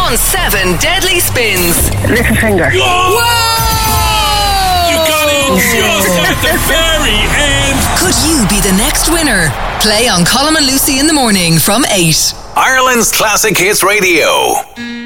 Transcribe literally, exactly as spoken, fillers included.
on seven deadly spins. Little finger. Whoa! You got it just at the very end. Could you be the next winner? Play on Colin and Lucy in the morning from eight. Ireland's Classic Hits Radio.